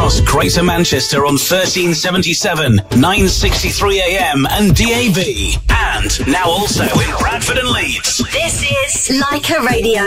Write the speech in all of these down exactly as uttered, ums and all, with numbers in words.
across Greater Manchester on thirteen seventy-seven, nine sixty-three A M and D A B. And now also in Bradford and Leeds. This is Leica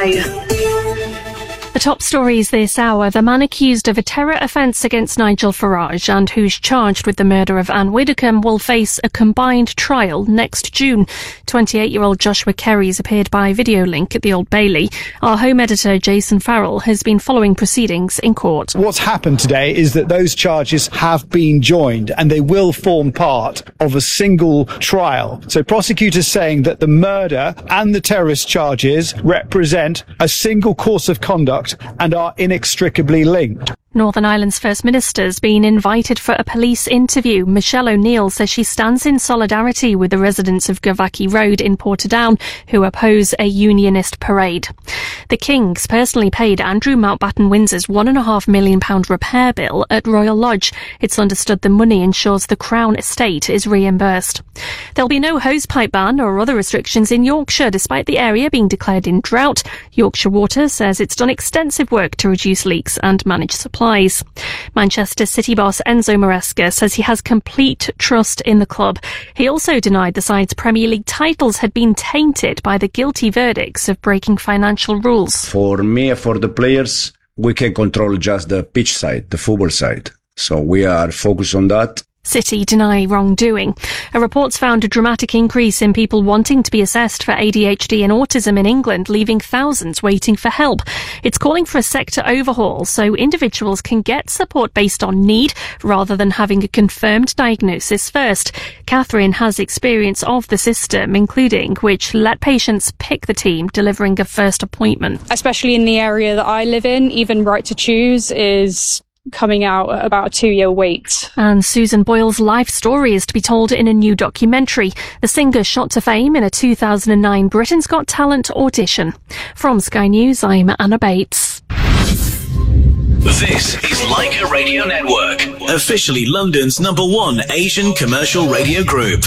Radio. The top stories this hour. The man accused of a terror offence against Nigel Farage and who's charged with the murder of Anne Widdecombe will face a combined trial next June. twenty-eight-year-old Joshua Kerry's appeared by video link at the Old Bailey. Our home editor, Jason Farrell, has been following proceedings in court. What's happened today is that those charges have been joined and they will form part of a single trial. So prosecutors saying that the murder and the terrorist charges represent a single course of conduct and are inextricably linked. Northern Ireland's First Minister's been invited for a police interview. Michelle O'Neill says she stands in solidarity with the residents of Gavaki Road in Portadown who oppose a unionist parade. The King's personally paid Andrew Mountbatten Windsor's one and a half million pound repair bill at Royal Lodge. It's understood the money ensures the Crown estate is reimbursed. There'll be no hosepipe ban or other restrictions in Yorkshire despite the area being declared in drought. Yorkshire Water says it's done extensive work to reduce leaks and manage supply. Manchester City boss Enzo Maresca says he has complete trust in the club. He also denied the side's Premier League titles had been tainted by the guilty verdicts of breaking financial rules. For me, for the players, we can control just the pitch side, the football side. So we are focused on that. City deny wrongdoing. A report's found a dramatic increase in people wanting to be assessed for A D H D and autism in England, leaving thousands waiting for help. It's calling for a sector overhaul so individuals can get support based on need rather than having a confirmed diagnosis first. Catherine has experience of the system, including which let patients pick the team delivering a first appointment. Especially in the area that I live in, even Right to Choose is coming out at about a two-year wait. And Susan Boyle's life story is to be told in a new documentary. The singer shot to fame in a two thousand nine Britain's Got Talent audition. From Sky News, I'm Anna Bates. This is Leica Radio Network, officially London's number one Asian commercial radio group.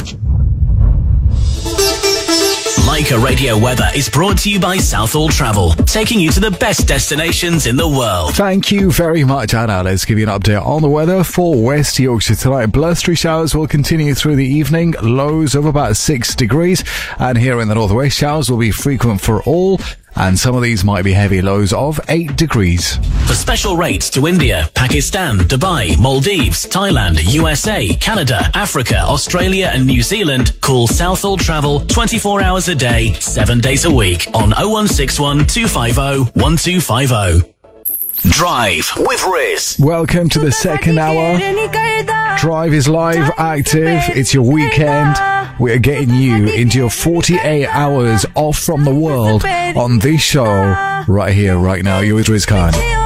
Leica Radio Weather is brought to you by Southall Travel, taking you to the best destinations in the world. Thank you very much, Anna. Let's give you an update on the weather for West Yorkshire tonight. Blustery showers will continue through the evening, lows of about six degrees. And here in the northwest, showers will be frequent for all. And some of these might be heavy, lows of eight degrees. For special rates to India, Pakistan, Dubai, Maldives, Thailand, U S A, Canada, Africa, Australia and New Zealand, call Southall Travel twenty-four hours a day, seven days a week on oh one six one, two five oh, one two five oh. Drive with Riz. Welcome to the second hour. Drive is live, active. It's your weekend. We're getting you into your forty-eight hours off from the world on this show right here, right now. You're with Riz Khan.